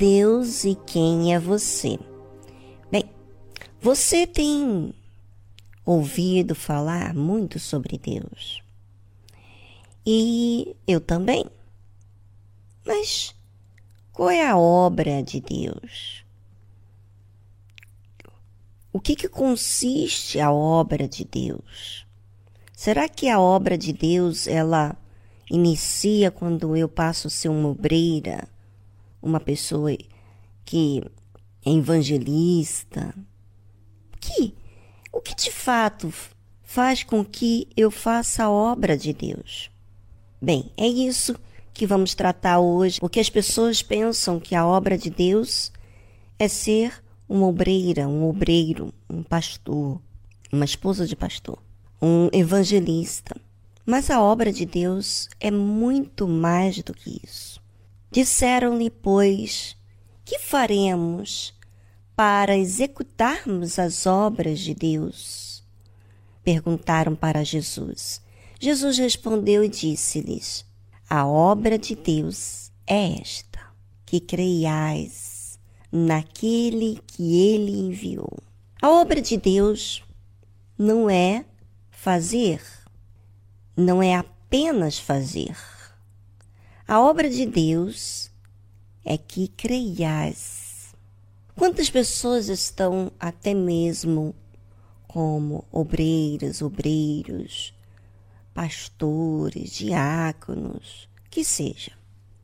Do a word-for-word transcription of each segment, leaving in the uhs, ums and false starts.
Deus e quem é você? Bem, você tem ouvido falar muito sobre Deus. E eu também. Mas qual é a obra de Deus? O que, que consiste a obra de Deus? Será que a obra de Deus, ela inicia quando eu passo a ser uma obreira, uma pessoa que é evangelista? O que, o que de fato faz com que eu faça a obra de Deus? Bem, é isso que vamos tratar hoje, porque as pessoas pensam que a obra de Deus é ser uma obreira, um obreiro, um pastor, uma esposa de pastor, um evangelista. Mas a obra de Deus é muito mais do que isso. Disseram-lhe, pois, que faremos para executarmos as obras de Deus? Perguntaram para Jesus. Jesus respondeu e disse-lhes, a obra de Deus é esta, que creiais naquele que ele enviou. A obra de Deus não é fazer, não é apenas fazer. A obra de Deus é que creiais. Quantas pessoas estão até mesmo como obreiras, obreiros, pastores, diáconos, que seja.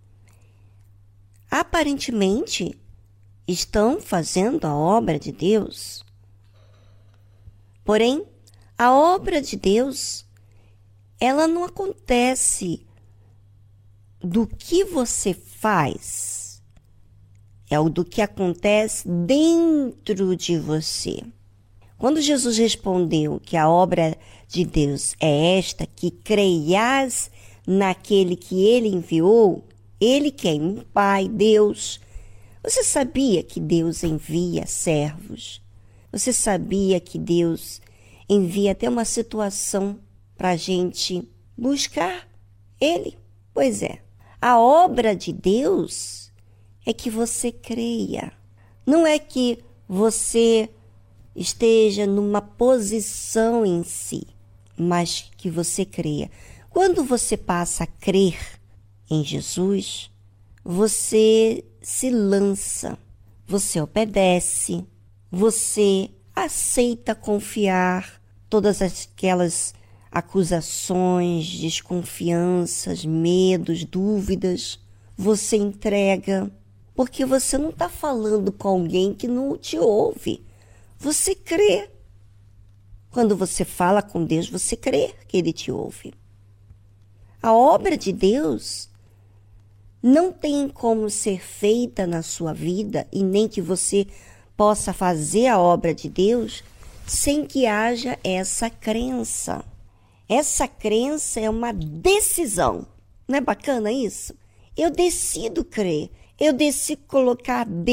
Aparentemente, estão fazendo a obra de Deus. Porém, a obra de Deus, ela não acontece do que você faz, é o do que acontece dentro de você. Quando Jesus respondeu que a obra de Deus é esta, que creias naquele que ele enviou, ele quem? Um Pai, Deus. Você sabia que Deus envia servos? Você sabia que Deus envia até uma situação para a gente buscar Ele? Pois é, a obra de Deus é que você creia. Não é que você esteja numa posição em si, mas que você creia. Quando você passa a crer em Jesus, você se lança, você obedece, você aceita confiar todas aquelas acusações, desconfianças, medos, dúvidas, você entrega, porque você não está falando com alguém que não te ouve. Você crê. Quando você fala com Deus, você crê que Ele te ouve. A obra de Deus não tem como ser feita na sua vida e nem que você possa fazer a obra de Deus sem que haja essa crença. Essa crença é uma decisão. Não é bacana isso? Eu decido crer. Eu decido colocar Deus